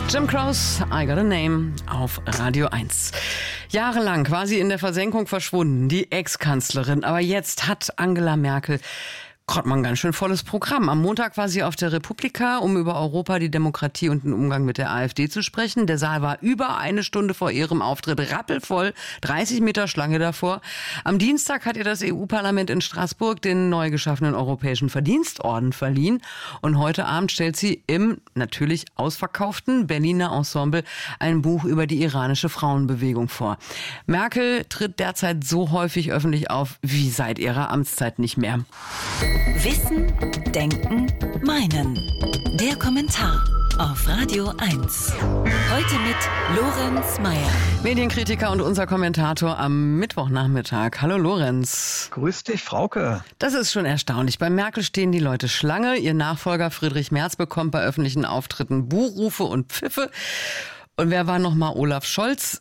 Jim Croce, I Got a Name auf Radio 1. Jahrelang war sie in der Versenkung verschwunden, die Ex-Kanzlerin. Aber jetzt hat Angela Merkel ein ganz schön volles Programm. Am Montag war sie auf der Republika, um über Europa, die Demokratie und den Umgang mit der AfD zu sprechen. Der Saal war über eine Stunde vor ihrem Auftritt rappelvoll, 30 Meter Schlange davor. Am Dienstag hat ihr das EU-Parlament in Straßburg den neu geschaffenen Europäischen Verdienstorden verliehen. Und heute Abend stellt sie im natürlich ausverkauften Berliner Ensemble ein Buch über die iranische Frauenbewegung vor. Merkel tritt derzeit so häufig öffentlich auf wie seit ihrer Amtszeit nicht mehr. Wissen, Denken, Meinen. Der Kommentar auf Radio 1. Heute mit Lorenz Meyer. Medienkritiker und unser Kommentator am Mittwochnachmittag. Hallo Lorenz. Grüß dich, Frauke. Das ist schon erstaunlich. Bei Merkel stehen die Leute Schlange. Ihr Nachfolger Friedrich Merz bekommt bei öffentlichen Auftritten Buhrufe und Pfiffe. Und wer war nochmal Olaf Scholz?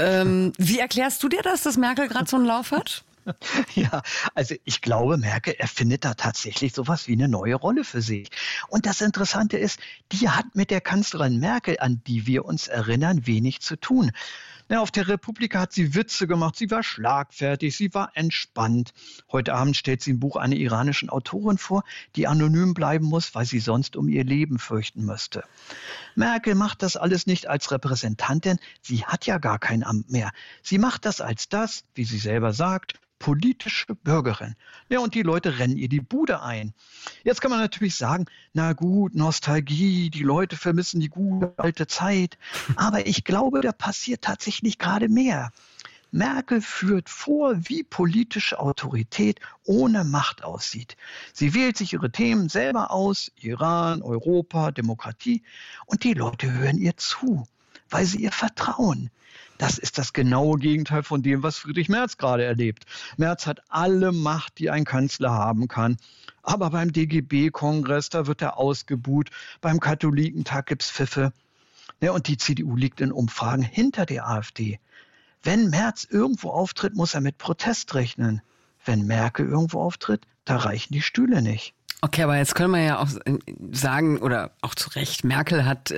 Wie erklärst du dir das, dass Merkel gerade so einen Lauf hat? Ja, also ich glaube, Merkel erfindet da tatsächlich sowas wie eine neue Rolle für sich. Und das Interessante ist, die hat mit der Kanzlerin Merkel, an die wir uns erinnern, wenig zu tun. Ja, auf der Republika hat sie Witze gemacht, sie war schlagfertig, sie war entspannt. Heute Abend stellt sie ein Buch einer iranischen Autorin vor, die anonym bleiben muss, weil sie sonst um ihr Leben fürchten müsste. Merkel macht das alles nicht als Repräsentantin, sie hat ja gar kein Amt mehr. Sie macht das als das, wie sie selber sagt, politische Bürgerin. Ja, und die Leute rennen ihr die Bude ein. Jetzt kann man natürlich sagen, na gut, Nostalgie, die Leute vermissen die gute alte Zeit. Aber ich glaube, da passiert tatsächlich gerade mehr. Merkel führt vor, wie politische Autorität ohne Macht aussieht. Sie wählt sich ihre Themen selber aus, Iran, Europa, Demokratie, und die Leute hören ihr zu, weil sie ihr vertrauen. Das ist das genaue Gegenteil von dem, was Friedrich Merz gerade erlebt. Merz hat alle Macht, die ein Kanzler haben kann. Aber beim DGB-Kongress, da wird er ausgebuht. Beim Katholikentag gibt's Pfiffe. Ja, und die CDU liegt in Umfragen hinter der AfD. Wenn Merz irgendwo auftritt, muss er mit Protest rechnen. Wenn Merkel irgendwo auftritt, da reichen die Stühle nicht. Okay, aber jetzt können wir ja auch sagen, oder auch zu Recht, Merkel hat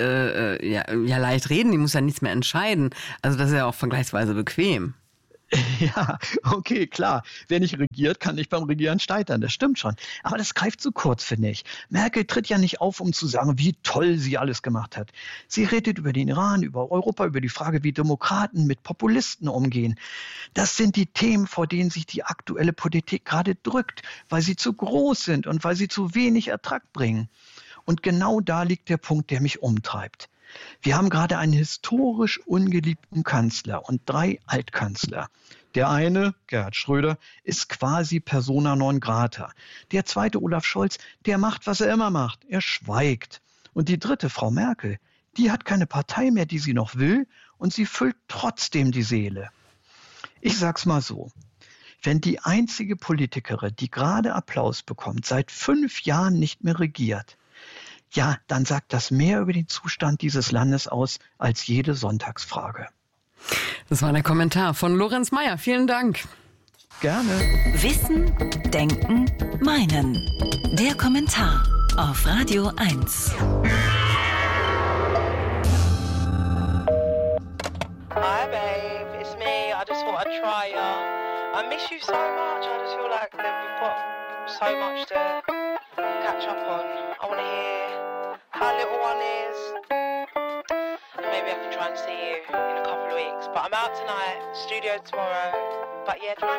ja leicht reden, die muss ja nichts mehr entscheiden. Also das ist ja auch vergleichsweise bequem. Ja, okay, klar. Wer nicht regiert, kann nicht beim Regieren scheitern. Das stimmt schon. Aber das greift zu kurz, finde ich. Merkel tritt ja nicht auf, um zu sagen, wie toll sie alles gemacht hat. Sie redet über den Iran, über Europa, über die Frage, wie Demokraten mit Populisten umgehen. Das sind die Themen, vor denen sich die aktuelle Politik gerade drückt, weil sie zu groß sind und weil sie zu wenig Ertrag bringen. Und genau da liegt der Punkt, der mich umtreibt. Wir haben gerade einen historisch ungeliebten Kanzler und 3 Altkanzler. Der eine, Gerhard Schröder, ist quasi persona non grata. Der zweite, Olaf Scholz, der macht, was er immer macht. Er schweigt. Und die dritte, Frau Merkel, die hat keine Partei mehr, die sie noch will, und sie füllt trotzdem die Seele. Ich sag's mal so. Wenn die einzige Politikerin, die gerade Applaus bekommt, seit 5 Jahren nicht mehr regiert, ja, dann sagt das mehr über den Zustand dieses Landes aus als jede Sonntagsfrage. Das war der Kommentar von Lorenz Meyer. Vielen Dank. Gerne. Wissen, Denken, Meinen. Der Kommentar auf Radio 1. Hi babe, it's me. I just thought I'd try ya. I miss you so much. I just feel like that we've got so much to catch up on. I want to hear how little one is. And maybe I can try and see you in a couple of weeks. But I'm out tonight, studio tomorrow. But yeah, try